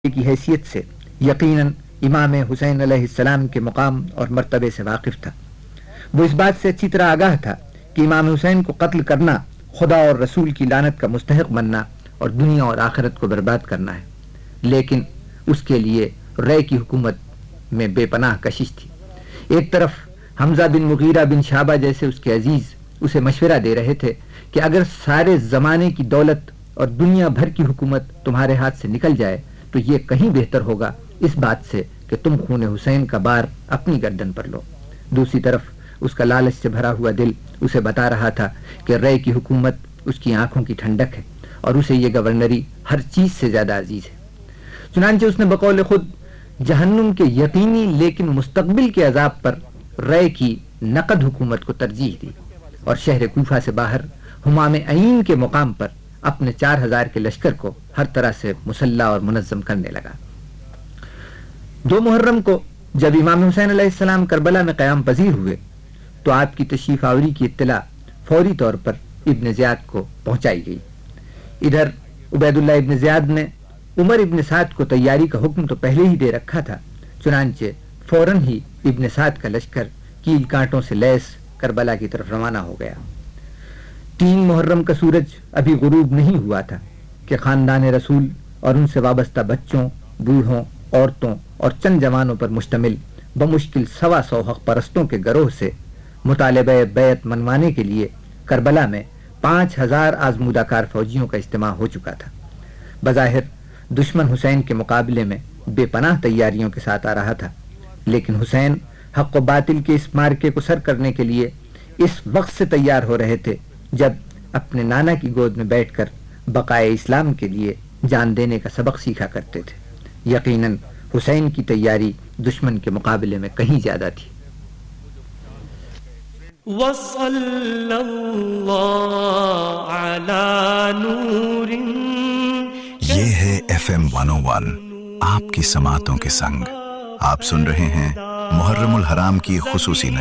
کی حیثیت سے یقیناً امام حسین علیہ السلام کے مقام اور مرتبے سے واقف تھا۔ وہ اس بات سے اچھی طرح آگاہ تھا کہ امام حسین کو قتل کرنا خدا اور رسول کی لعنت کا مستحق بننا اور دنیا اور آخرت کو برباد کرنا ہے، لیکن اس کے لیے رے کی حکومت میں بے پناہ کشش تھی۔ ایک طرف حمزہ بن مغیرہ بن شعبہ جیسے اس کے عزیز اسے مشورہ دے رہے تھے کہ اگر سارے زمانے کی دولت اور دنیا بھر کی حکومت تمہارے ہاتھ سے نکل جائے تو یہ کہیں بہتر ہوگا اس بات سے کہ تم خون حسین کا بار اپنی گردن پر لو۔ دوسری طرف اس کا لالچ سے بھرا ہوا دل اسے بتا رہا تھا کہ رے کی حکومت اس کی آنکھوں کی ٹھنڈک ہے اور اسے یہ گورنری ہر چیز سے زیادہ عزیز ہے۔ چنانچہ اس نے بقول خود جہنم کے یقینی لیکن مستقبل کے عذاب پر رے کی نقد حکومت کو ترجیح دی اور شہر کوفہ سے باہر حمام عین کے مقام پر اپنے 4000 کے لشکر کو ہر طرح سے مسلح اور منظم کرنے لگا۔ 2 محرم کو جب امام حسین علیہ السلام کربلا میں قیام پذیر ہوئے تو آپ کی تشریف آوری کی اطلاع فوری طور پر ابن زیاد کو پہنچائی گئی۔ ادھر عبید اللہ ابن زیاد نے عمر ابن سعد کو تیاری کا حکم تو پہلے ہی دے رکھا تھا، چنانچہ فوراً ہی ابن سعد کا لشکر کیل کانٹوں سے لیس کربلا کی طرف روانہ ہو گیا۔ 3 محرم کا سورج ابھی غروب نہیں ہوا تھا کہ خاندان رسول اور ان سے وابستہ بچوں، بوڑھوں، عورتوں اور چند جوانوں پر مشتمل بمشکل 125 حق پرستوں کے گروہ سے مطالبہ بیعت منوانے کے لیے کربلا میں 5000 آزمودہ کار فوجیوں کا اجتماع ہو چکا تھا۔ بظاہر دشمن حسین کے مقابلے میں بے پناہ تیاریوں کے ساتھ آ رہا تھا، لیکن حسین حق و باطل کے اس مارکے کو سر کرنے کے لیے اس وقت سے تیار ہو رہے تھے جب اپنے نانا کی گود میں بیٹھ کر بقائے اسلام کے لیے جان دینے کا سبق سیکھا کرتے تھے۔ یقیناً حسین کی تیاری دشمن کے مقابلے میں کہیں زیادہ تھی۔ وصلی اللہ علی نور۔ یہ ہے FM 101 آپ کی سماعتوں کے سنگ۔ آپ سن رہے ہیں محرم الحرام کی خصوصی نشر۔